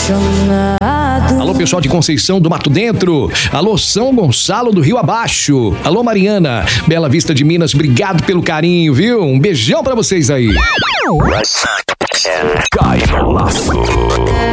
apaixonado. Alô, pessoal de Conceição do Mato Dentro. Alô, São Gonçalo do Rio Abaixo. Alô, Mariana, Bela Vista de Minas, obrigado pelo carinho, viu? Um beijão pra vocês aí. Cai no laço.